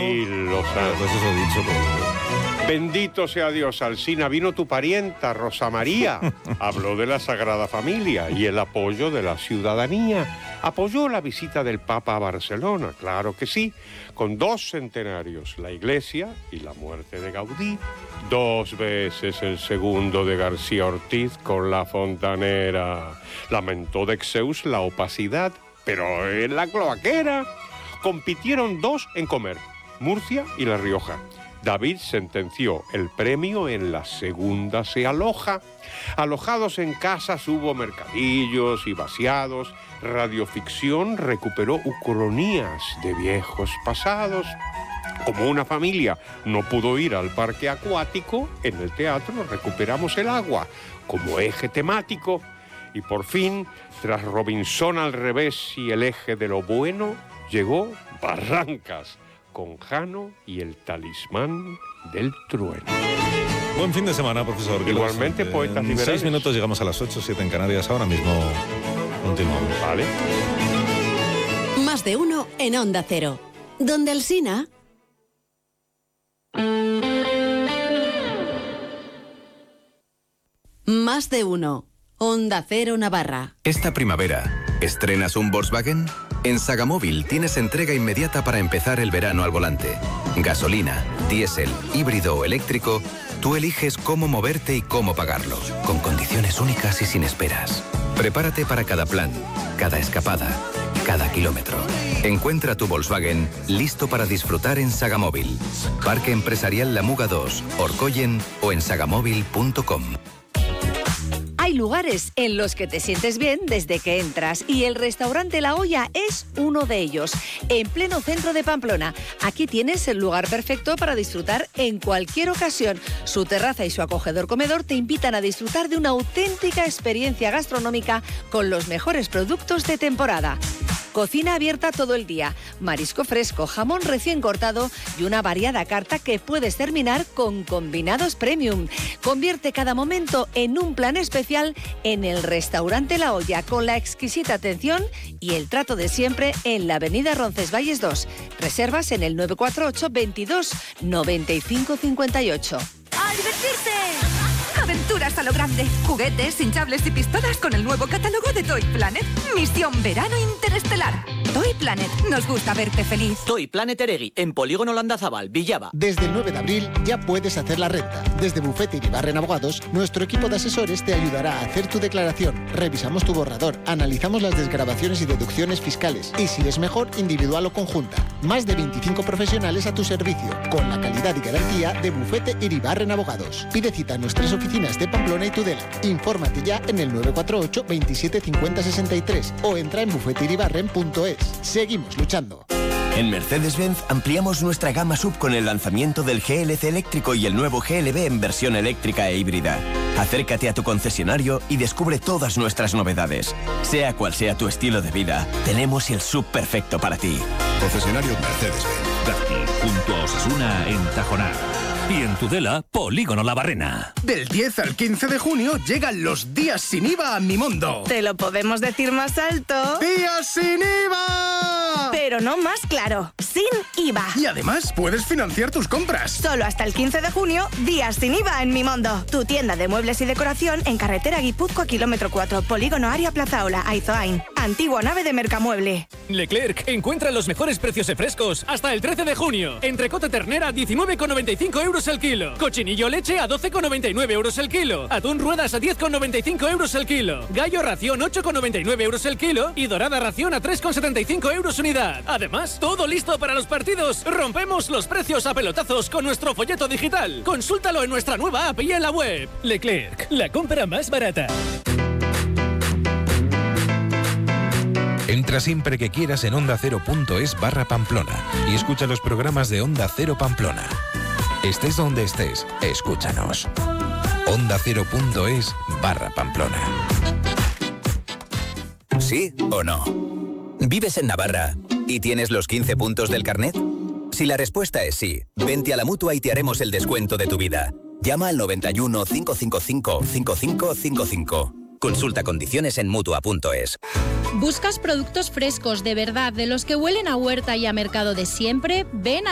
Ay, Lozano. Pues eso he dicho. Bendito sea Dios, Alsina, vino tu parienta, Rosa María. Habló de la Sagrada Familia y el apoyo de la ciudadanía. Apoyó la visita del Papa a Barcelona, claro que sí, con 2 centenarios, la Iglesia y la muerte de Gaudí. 2 veces el segundo de García Ortiz con la fontanera. Lamentó de Exeus la opacidad, pero en la cloaquera. Compitieron 2 en comer, Murcia y La Rioja. David sentenció: el premio en la segunda se aloja. Alojados en casas hubo mercadillos y vaciados. Radioficción recuperó ucronías de viejos pasados. Como una familia no pudo ir al parque acuático, en el teatro recuperamos el agua como eje temático. Y por fin, tras Robinson al revés y el eje de lo bueno, llegó Barrancas, con Jano y el talismán del trueno. Buen fin de semana, profesor. Igualmente, poetas liberales. 6 minutos llegamos a las 8, 7 en Canarias. Ahora mismo continuamos. Vale. Más de uno en Onda Cero. Donde Alsina. Más de uno. Onda Cero Navarra. Esta primavera, ¿estrenas un Volkswagen? En Sagamóvil tienes entrega inmediata para empezar el verano al volante. Gasolina, diésel, híbrido o eléctrico, tú eliges cómo moverte y cómo pagarlo, con condiciones únicas y sin esperas. Prepárate para cada plan, cada escapada, cada kilómetro. Encuentra tu Volkswagen listo para disfrutar en Sagamóvil. Parque Empresarial La Muga 2, Orcoyen o en sagamóvil.com. Hay lugares en los que te sientes bien desde que entras y el restaurante La Olla es uno de ellos, en pleno centro de Pamplona. Aquí tienes el lugar perfecto para disfrutar en cualquier ocasión. Su terraza y su acogedor comedor te invitan a disfrutar de una auténtica experiencia gastronómica con los mejores productos de temporada. Cocina abierta todo el día, marisco fresco, jamón recién cortado y una variada carta que puedes terminar con combinados premium. Convierte cada momento en un plan especial en el restaurante La Olla, con la exquisita atención y el trato de siempre en la avenida Roncesvalles 2. Reservas en el 948 22 95 58. ¡A divertirse! Aventuras a lo grande. Juguetes, hinchables y pistolas con el nuevo catálogo de Toy Planet. Misión Verano Interestelar. Toy Planet. Nos gusta verte feliz. Toy Planet Eregui, en Polígono Landazabal, Villaba. Desde el 9 de abril ya puedes hacer la renta. Desde Bufete Iribarren Abogados, nuestro equipo de asesores te ayudará a hacer tu declaración. Revisamos tu borrador, analizamos las desgravaciones y deducciones fiscales. Y si es mejor, individual o conjunta. Más de 25 profesionales a tu servicio, con la calidad y garantía de Bufete Iribarren Abogados. Pide cita en nuestras oficinas de Pamplona y Tudela. Infórmate ya en el 948 27 50 63 o entra en bufeteiribarren.es. Seguimos luchando. En Mercedes-Benz ampliamos nuestra gama SUV con el lanzamiento del GLC eléctrico y el nuevo GLB en versión eléctrica e híbrida. Acércate a tu concesionario y descubre todas nuestras novedades. Sea cual sea tu estilo de vida, tenemos el SUV perfecto para ti. Concesionario Mercedes-Benz. Dáctil, junto a Osasuna en Tajonar. Y en Tudela, Polígono La Barrena. Del 10 al 15 de junio llegan los días sin IVA a Mimondo. ¿Te lo podemos decir más alto? ¡Días sin IVA! Pero no más claro, sin IVA. Y además puedes financiar tus compras. Solo hasta el 15 de junio, días sin IVA en Mimondo. Tu tienda de muebles y decoración en carretera Guipúzcoa, kilómetro 4, Polígono Aria Plazaola, Aizoain. Antigua nave de Mercamueble. Leclerc, encuentra los mejores precios de frescos hasta el 13 de junio. Entrecota ternera, 19,95 euros el kilo. Cochinillo leche a 12,99 euros el kilo. Atún ruedas a 10,95 euros el kilo. Gallo ración 8,99 euros el kilo. Y dorada ración a 3,75 euros unidad. Además, todo listo para los partidos. Rompemos los precios a pelotazos con nuestro folleto digital. Consúltalo en nuestra nueva app y en la web. Leclerc, la compra más barata. Entra siempre que quieras en ondacero.es/Pamplona y escucha los programas de Onda Cero Pamplona. Estés donde estés, escúchanos. ondacero.es/Pamplona. ¿Sí o no? ¿Vives en Navarra y tienes los 15 puntos del carnet? Si la respuesta es sí, vente a la Mutua y te haremos el descuento de tu vida. Llama al 91 555 5555. Consulta condiciones en Mutua.es. ¿Buscas productos frescos de verdad, de los que huelen a huerta y a mercado de siempre? Ven a